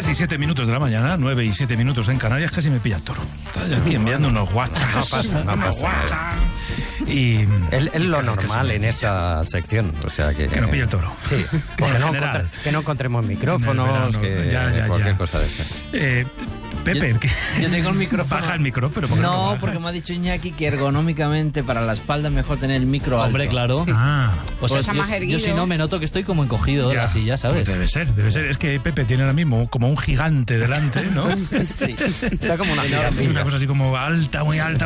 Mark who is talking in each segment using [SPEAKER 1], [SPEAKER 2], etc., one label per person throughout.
[SPEAKER 1] 17 minutos de la mañana, 9 y 7 minutos en Canarias, casi me pilla el toro. Está aquí enviando unos WhatsApp.
[SPEAKER 2] No pasa.
[SPEAKER 1] Y
[SPEAKER 2] es lo normal en esta sección, o sea que
[SPEAKER 1] no pille el toro.
[SPEAKER 2] Sí, que no encontremos micrófonos, cualquier cosa de estas.
[SPEAKER 1] Pepe,
[SPEAKER 3] yo tengo el micrófono.
[SPEAKER 1] Baja el micro, pero
[SPEAKER 3] no, porque me ha dicho Iñaki que ergonómicamente para la espalda es mejor tener el micro alto.
[SPEAKER 4] Hombre, claro.
[SPEAKER 1] Sí.
[SPEAKER 4] O sea, yo si no me noto que estoy como encogido de la silla, ¿sabes?
[SPEAKER 1] Pues debe ser. Es que Pepe tiene ahora mismo como un gigante delante, ¿no?
[SPEAKER 3] Sí, está como una jirafa.
[SPEAKER 1] Es una cosa así como alta, muy alta,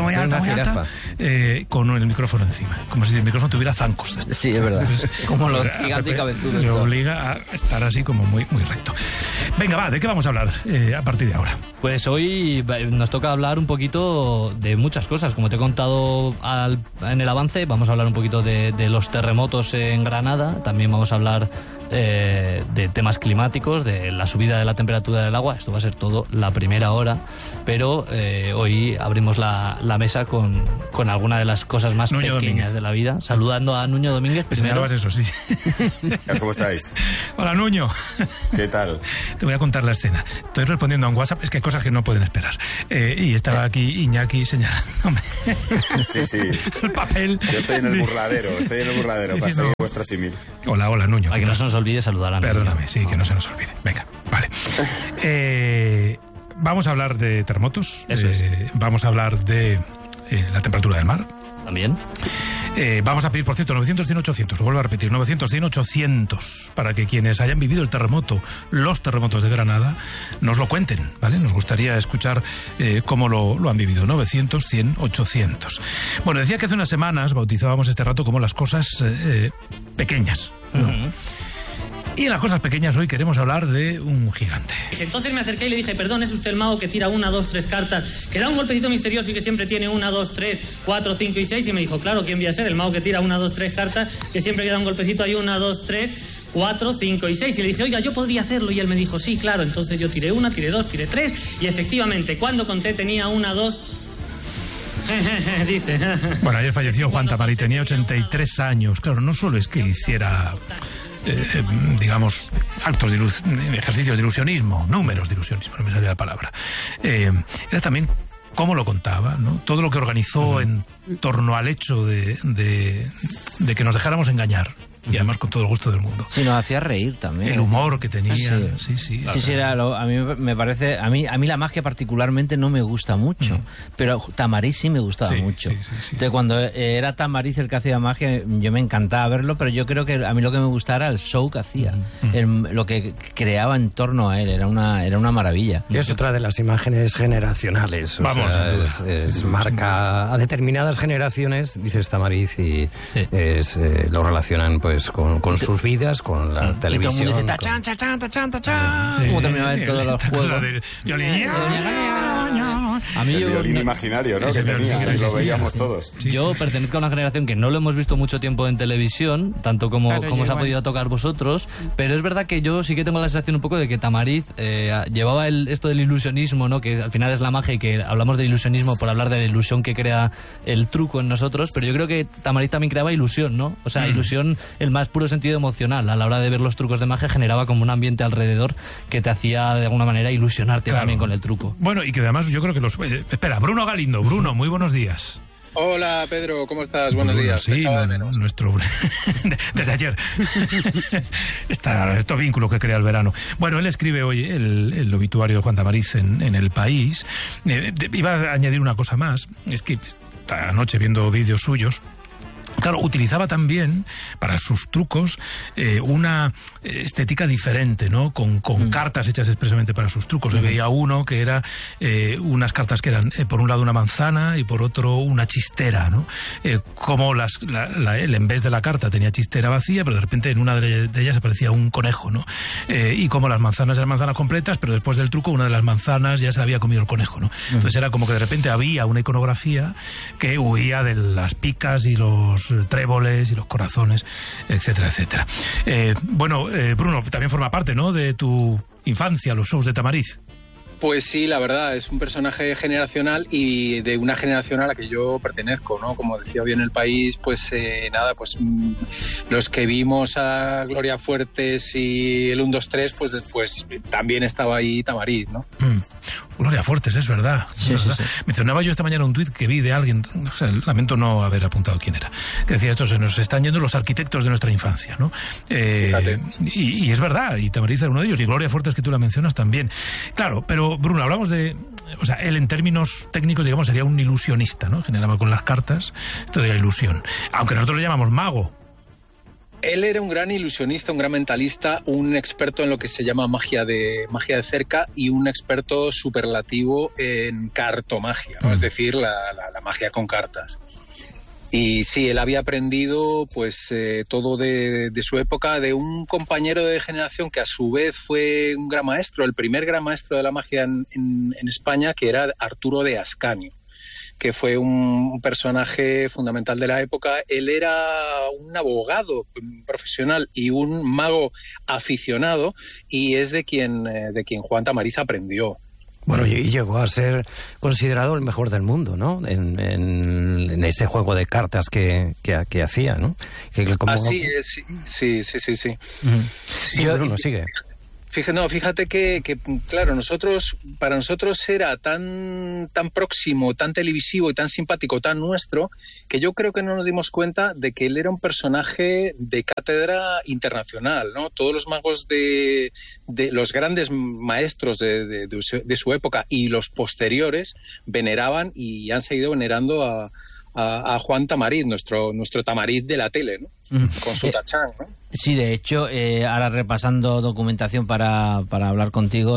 [SPEAKER 1] con el micrófono encima. Como si el micrófono tuviera zancos.
[SPEAKER 3] Sí, es verdad. Entonces, como los gigantes y cabezudos.
[SPEAKER 1] Le obliga a estar así como muy, muy recto. Venga, va, ¿de qué vamos a hablar a partir de ahora?
[SPEAKER 4] Pues hoy nos toca hablar un poquito de muchas cosas. Como te he contado en el avance, vamos a hablar un poquito de los terremotos en Granada. También vamos a hablar de temas climáticos, de la subida de la temperatura del agua. Esto va a ser todo la primera hora, pero hoy abrimos la mesa con alguna de las cosas más
[SPEAKER 1] Nuño
[SPEAKER 4] pequeñas
[SPEAKER 1] Domínguez.
[SPEAKER 4] De la vida. Saludando a Nuño Domínguez primero.
[SPEAKER 1] Señalabas eso, sí.
[SPEAKER 5] ¿Cómo estáis?
[SPEAKER 1] Hola, Nuño.
[SPEAKER 5] ¿Qué tal?
[SPEAKER 1] Te voy a contar la escena. Estoy respondiendo a un WhatsApp, es que hay cosas que no pueden esperar. Y estaba aquí Iñaki señalándome
[SPEAKER 5] Sí.
[SPEAKER 1] el papel.
[SPEAKER 5] Yo estoy en el burladero, para seguir vuestro símil.
[SPEAKER 1] Hola, Nuño.
[SPEAKER 4] A que no se nos olvide saludar a Nuño.
[SPEAKER 1] Perdóname, sí, que no se nos olvide. Venga, vale. Vamos a hablar de terremotos.
[SPEAKER 4] Eso es.
[SPEAKER 1] Vamos a hablar de la temperatura del mar.
[SPEAKER 4] También.
[SPEAKER 1] Vamos a pedir, por cierto, 900-100-800, lo vuelvo a repetir, 900-100-800, para que quienes hayan vivido el terremoto, los terremotos de Granada, nos lo cuenten, ¿vale? Nos gustaría escuchar cómo lo han vivido, 900-100-800. Bueno, decía que hace unas semanas bautizábamos este rato como las cosas pequeñas, ¿no?
[SPEAKER 4] Uh-huh.
[SPEAKER 1] Y en las cosas pequeñas hoy queremos hablar de un gigante.
[SPEAKER 6] Entonces me acerqué y le dije, perdón, ¿es usted el mago que tira 1, 2, 3 cartas, que da un golpecito misterioso y que siempre tiene 1, 2, 3, 4, 5 y 6? Y me dijo, claro, ¿quién voy a ser? El mago que tira 1, 2, 3 cartas, que siempre da un golpecito ahí, 1, 2, 3, 4, 5 y 6. Y le dije, oiga, yo podría hacerlo. Y él me dijo, sí, claro. Entonces yo tiré 1, tiré 2, tiré 3. Y efectivamente, cuando conté tenía 1, 2... dice.
[SPEAKER 1] Bueno, ayer falleció Juan Tamarí, tenía 83 años. Claro, no solo es que hiciera... digamos, ejercicios de ilusionismo, números de ilusionismo, no me salía la palabra. Era también cómo lo contaba, ¿no? Todo lo que organizó en torno al hecho de que nos dejáramos engañar. Y además con todo el gusto del mundo.
[SPEAKER 3] Sí, nos hacía reír también.
[SPEAKER 1] El humor que tenía.
[SPEAKER 3] Sí, a mí me parece... A mí la magia particularmente no me gusta mucho, pero Tamariz sí me gustaba mucho.
[SPEAKER 1] Sí.
[SPEAKER 3] Entonces, cuando era Tamariz el que hacía magia, yo me encantaba verlo, pero yo creo que a mí lo que me gustaba era el show que hacía, lo que creaba en torno a él, era una maravilla.
[SPEAKER 2] Y es otra de las imágenes generacionales.
[SPEAKER 1] Vamos,
[SPEAKER 2] marca a determinadas generaciones, dices Tamariz, y lo relacionan pues con sus vidas, con la televisión.
[SPEAKER 3] Y todo el mundo dice, tachan, tachan. Como terminaban todos los juegos.
[SPEAKER 4] A mí
[SPEAKER 5] el violín imaginario, ¿no? Que tenía, lo veíamos todos.
[SPEAKER 4] Yo pertenezco a una generación que no lo hemos visto mucho tiempo en televisión, tanto como os ha podido tocar vosotros, pero es verdad que yo sí que tengo la sensación un poco de que Tamariz llevaba esto del ilusionismo, ¿no? Que al final es la magia y que hablamos de ilusionismo por hablar de la ilusión que crea el truco en nosotros, pero yo creo que Tamariz también creaba ilusión, ¿no? O sea, ilusión, el más puro sentido emocional. A la hora de ver los trucos de magia generaba como un ambiente alrededor que te hacía de alguna manera ilusionarte también con el truco.
[SPEAKER 1] Bueno, y que además yo creo que espera, Bruno Galindo. Bruno, muy buenos días.
[SPEAKER 7] Hola, Pedro, ¿cómo estás? Buenos días.
[SPEAKER 1] Sí, nuestro... Desde ayer. Este vínculo que crea el verano. Bueno, él escribe hoy el obituario de Juan Tamariz en El País. Iba a añadir una cosa más. Es que esta noche viendo vídeos suyos, claro, utilizaba también para sus trucos una estética diferente, ¿no? Con cartas hechas expresamente para sus trucos. Veía uno que era unas cartas que eran por un lado una manzana y por otro una chistera, ¿no? Como él en vez de la carta tenía chistera vacía, pero de repente en una de ellas aparecía un conejo, ¿no? Y como las manzanas eran manzanas completas, pero después del truco una de las manzanas ya se la había comido el conejo, ¿no? Entonces era como que de repente había una iconografía que huía de las picas y los tréboles y los corazones, etcétera, etcétera. Bruno, también forma parte, ¿no?, de tu infancia, los shows de Tamariz.
[SPEAKER 7] Pues sí, la verdad, es un personaje generacional y de una generación a la que yo pertenezco, ¿no? Como decía hoy en El País, pues los que vimos a Gloria Fuertes y el 1, 2, 3, pues después también estaba ahí Tamariz, ¿no?
[SPEAKER 1] Gloria Fuertes, es verdad.
[SPEAKER 3] Sí.
[SPEAKER 1] Mencionaba yo esta mañana un tuit que vi de alguien, o sea, lamento no haber apuntado quién era, que decía esto: se nos están yendo los arquitectos de nuestra infancia, ¿no? Y es verdad, y Tamariz era uno de ellos, y Gloria Fuertes, que tú la mencionas, también. Claro, pero Bruno, hablamos de... O sea, él en términos técnicos, digamos, sería un ilusionista, ¿no? Generaba con las cartas esto de la ilusión. Aunque nosotros le llamamos mago.
[SPEAKER 7] Él era un gran ilusionista, un gran mentalista, un experto en lo que se llama magia de cerca y un experto superlativo en cartomagia, ¿no? Es decir, la magia con cartas. Y sí, él había aprendido pues todo de su época, de un compañero de generación que a su vez fue un gran maestro, el primer gran maestro de la magia en España, que era Arturo de Ascanio, que fue un personaje fundamental de la época. Él era un abogado profesional y un mago aficionado, y es de quien Juan Tamariz aprendió.
[SPEAKER 2] Bueno, y llegó a ser considerado el mejor del mundo, ¿no? En ese juego de cartas que hacía, ¿no?
[SPEAKER 7] Así es, sí.
[SPEAKER 2] Sí, Bruno, sigue.
[SPEAKER 7] Fíjate que claro, para nosotros era tan próximo, tan televisivo y tan simpático, tan nuestro, que yo creo que no nos dimos cuenta de que él era un personaje de cátedra internacional, ¿no? Todos los magos de los grandes maestros de su época y los posteriores veneraban y han seguido venerando a Juan Tamariz, nuestro Tamariz de la tele, ¿no? Con su tachán, ¿no?
[SPEAKER 3] Sí, de hecho, ahora repasando documentación para hablar contigo,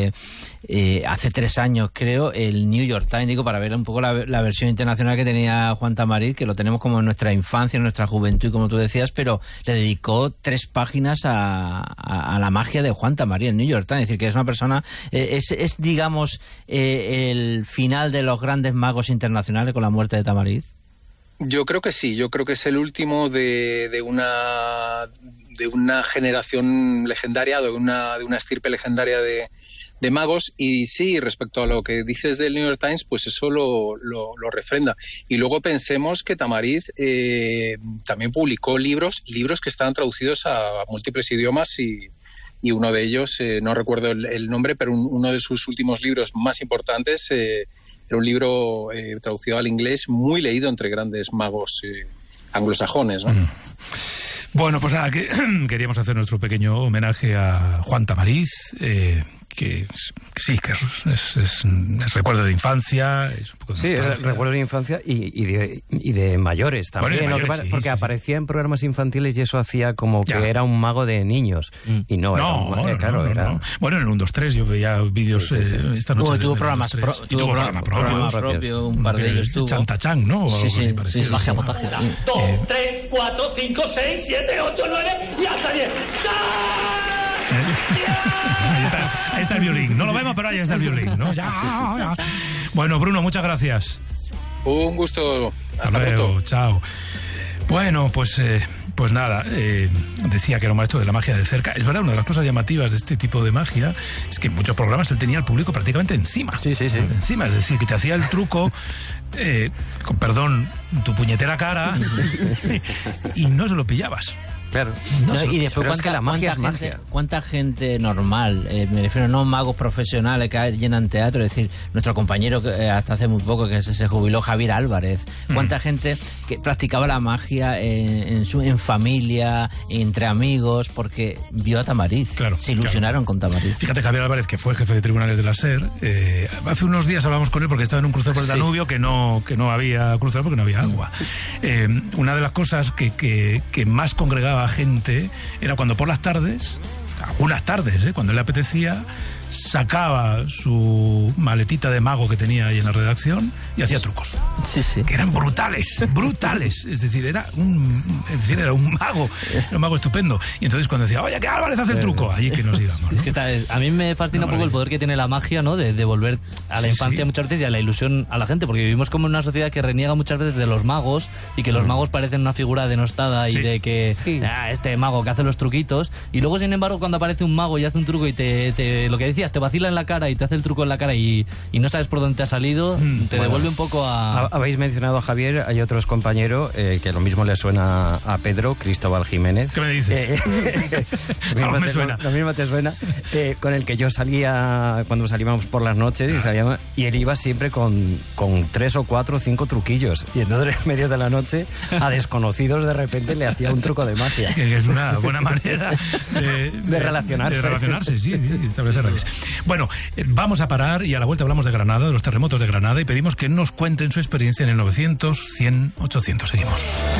[SPEAKER 3] hace 3 años, creo, el New York Times, digo, para ver un poco la versión internacional que tenía Juan Tamariz, que lo tenemos como en nuestra infancia, en nuestra juventud, como tú decías, pero le dedicó 3 páginas a la magia de Juan Tamariz, el New York Times. Es decir, que es una persona, es digamos, el final de los grandes magos internacionales con la muerte de Tamariz.
[SPEAKER 7] Yo creo que sí, yo creo que es el último de una generación legendaria, de una estirpe legendaria de magos. Y sí, respecto a lo que dices del New York Times, pues eso lo refrenda. Y luego pensemos que Tamariz también publicó libros que estaban traducidos a múltiples idiomas, y uno de ellos, no recuerdo el nombre, pero uno de sus últimos libros más importantes era un libro traducido al inglés, muy leído entre grandes magos anglosajones, ¿no?
[SPEAKER 1] Bueno, pues nada, queríamos hacer nuestro pequeño homenaje a Juan Tamariz, que sí, que es recuerdo de infancia. Es un poco de
[SPEAKER 2] es recuerdo de infancia y de mayores también.
[SPEAKER 1] Bueno, de mayores,
[SPEAKER 2] porque aparecía en programas infantiles y eso hacía como que era un mago de niños. Y no. Era...
[SPEAKER 1] Bueno, en el 1, 2, 3 yo veía vídeos esta noche.
[SPEAKER 3] Tuvo programas propios, un par de ellos tuvo.
[SPEAKER 1] Chantachán, ¿no?
[SPEAKER 3] Sí,
[SPEAKER 4] magia potaje.
[SPEAKER 6] 2, 3, 4, 5, 6, 7, 8, 9 y hasta 10.
[SPEAKER 1] Ahí está el violín. No lo vemos, pero ahí está el violín, ¿no? Ya. Bueno, Bruno, muchas gracias.
[SPEAKER 7] Un gusto.
[SPEAKER 1] Hasta luego. Pronto. Chao. Bueno, pues nada, decía que era un maestro de la magia de cerca. Es verdad, una de las cosas llamativas de este tipo de magia es que en muchos programas él tenía al público prácticamente encima. Sí. Encima, es decir, que te hacía el truco, con perdón, tu puñetera cara, y no se lo pillabas.
[SPEAKER 2] Claro.
[SPEAKER 3] Y después, ¿cuánta gente normal, me refiero, no magos profesionales que llenan teatro, es decir, nuestro compañero hasta hace muy poco que se jubiló, Javier Álvarez, cuánta gente que practicaba la magia en familia, entre amigos, porque vio a Tamariz, se ilusionaron con Tamariz.
[SPEAKER 1] Fíjate, Javier Álvarez, que fue jefe de tribunales de la SER, hace unos días hablamos con él porque estaba en un crucero por el Danubio que no había crucero porque no había agua. Una de las cosas que más congregaba gente era cuando por las tardes, algunas tardes, cuando le apetecía, sacaba su maletita de mago que tenía ahí en la redacción y hacía trucos. Que eran brutales. Es decir, era un mago estupendo. Y entonces cuando decía, oye, que Álvarez hace el truco, ahí que nos íbamos, ¿no?
[SPEAKER 4] Es que a mí me fascina un poco el poder que tiene la magia, ¿no? De devolver a la infancia muchas veces y a la ilusión a la gente, porque vivimos como en una sociedad que reniega muchas veces de los magos y que los magos parecen una figura denostada y de que este mago que hace los truquitos, y luego sin embargo cuando cuando aparece un mago y hace un truco y lo que decías, te vacila en la cara y te hace el truco en la cara y no sabes por dónde te ha salido, te devuelve un poco a...
[SPEAKER 2] Habéis mencionado a Javier, hay otros compañeros que lo mismo le suena a Pedro, Cristóbal Jiménez.
[SPEAKER 1] ¿Qué me dices?
[SPEAKER 2] Lo
[SPEAKER 1] me suena.
[SPEAKER 2] Lo mismo te suena. Con el que yo salía cuando salíamos por las noches y él iba siempre con 3 o 4 o 5 truquillos. Y entonces en medio de la noche a desconocidos de repente le hacía un truco de magia.
[SPEAKER 1] Que es una buena manera de
[SPEAKER 2] relacionarse.
[SPEAKER 1] De relacionarse, sí, establecer redes. Bueno, vamos a parar y a la vuelta hablamos de Granada, de los terremotos de Granada, y pedimos que nos cuenten su experiencia en el 900 100 800. Seguimos.